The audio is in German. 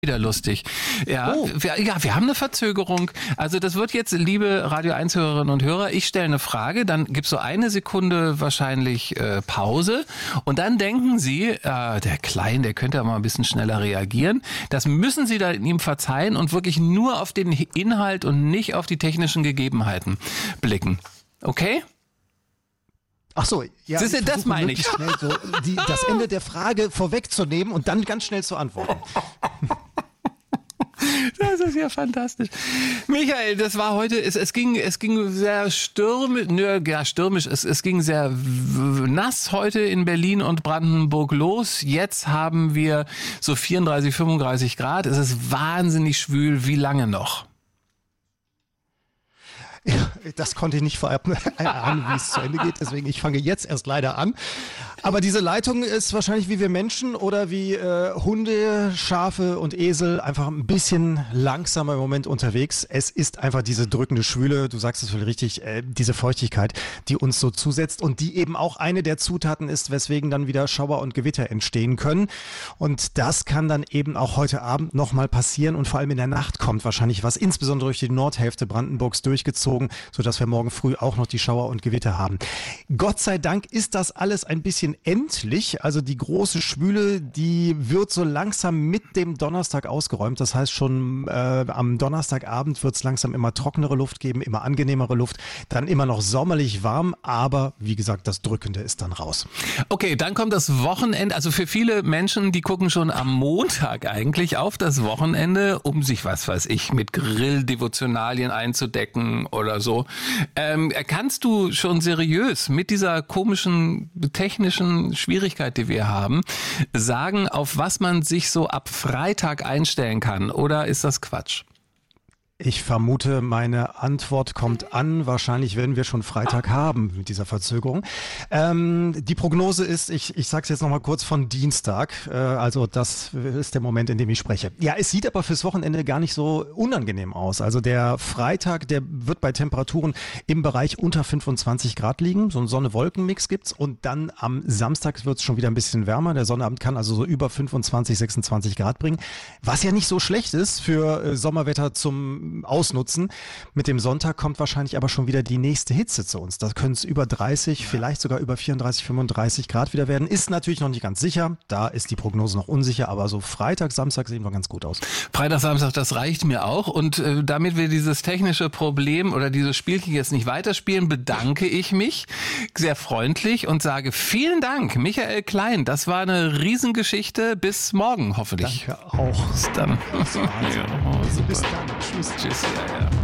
Wieder lustig. Ja, Oh. wir haben eine Verzögerung. Also das wird jetzt, liebe Radio 1 Hörerinnen und Hörer, ich stelle eine Frage, dann gibt's so eine Sekunde wahrscheinlich Pause und dann denken Sie, der Klein, der könnte ja mal ein bisschen schneller reagieren. Das müssen Sie dann ihm verzeihen und wirklich nur auf den Inhalt und nicht auf die technischen Gegebenheiten blicken. Okay? Ach so, ja. Siehst du, ich das versuche meine ich. möglichst schnell so das Ende der Frage vorwegzunehmen und dann ganz schnell zu antworten. Das ist ja fantastisch. Michael, das war heute, es ging sehr stürmisch, es ging sehr nass heute in Berlin und Brandenburg los. Jetzt haben wir so 34, 35 Grad. Es ist wahnsinnig schwül. Wie lange noch? Ja, das konnte ich nicht vorab ahnen, wie es zu Ende geht, deswegen ich fange jetzt erst leider an. Aber diese Leitung ist wahrscheinlich wie wir Menschen oder wie Hunde, Schafe und Esel einfach ein bisschen langsamer im Moment unterwegs. Es ist einfach diese drückende Schwüle, du sagst es völlig richtig, diese Feuchtigkeit, die uns so zusetzt und die eben auch eine der Zutaten ist, weswegen dann wieder Schauer und Gewitter entstehen können. Und das kann dann eben auch heute Abend nochmal passieren und vor allem in der Nacht kommt wahrscheinlich was, insbesondere durch die Nordhälfte Brandenburgs durchgezogen, sodass wir morgen früh auch noch die Schauer und Gewitter haben. Gott sei Dank ist das alles ein bisschen endlich. Also die große Schwüle, die wird so langsam mit dem Donnerstag ausgeräumt. Das heißt, schon am Donnerstagabend wird es langsam immer trockenere Luft geben, immer angenehmere Luft, dann immer noch sommerlich warm, aber wie gesagt, das Drückende ist dann raus. Okay, dann kommt das Wochenende. Also für viele Menschen, die gucken schon am Montag eigentlich auf das Wochenende, um sich, was weiß ich, mit Grilldevotionalien einzudecken oder so. Kannst du schon seriös mit dieser komischen technischen Schwierigkeit, die wir haben, sagen, auf was man sich so ab Freitag einstellen kann? Oder ist das Quatsch? Ich vermute, meine Antwort kommt an. Wahrscheinlich werden wir schon Freitag haben mit dieser Verzögerung. Die Prognose ist, ich sage es jetzt nochmal kurz, von Dienstag. Also das ist der Moment, in dem ich spreche. Ja, es sieht aber fürs Wochenende gar nicht so unangenehm aus. Also der Freitag, der wird bei Temperaturen im Bereich unter 25 Grad liegen. So einen Sonne-Wolken-Mix gibt's. Und dann am Samstag wird es schon wieder ein bisschen wärmer. Der Sonnabend kann also so über 25, 26 Grad bringen. Was ja nicht so schlecht ist für Sommerwetter zum Ausnutzen. Mit dem Sonntag kommt wahrscheinlich aber schon wieder die nächste Hitze zu uns. Da können es über 30, vielleicht sogar über 34, 35 Grad wieder werden. Ist natürlich noch nicht ganz sicher. Da ist die Prognose noch unsicher. Aber so Freitag, Samstag sehen wir ganz gut aus. Freitag, Samstag, das reicht mir auch. Und damit wir dieses technische Problem oder dieses Spielchen jetzt nicht weiterspielen, bedanke ich mich sehr freundlich und sage vielen Dank, Michael Klein. Das war eine Riesengeschichte. Bis morgen, hoffentlich. Danke auch. Bis dann. Das war's. Ja, Bis dann. Tschüss. Tschüss. Ja, ja.